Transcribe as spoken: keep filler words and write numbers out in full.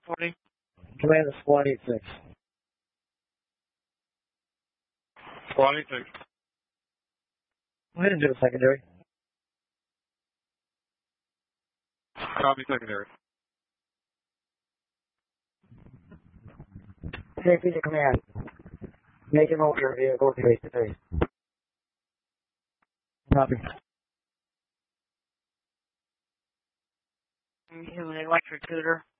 forty. Command to Squad eighty-six. Squad eighty-six. Go ahead and do a secondary. Copy secondary. Safety to command. Make an over vehicle face to face. Copy. Electric tutor.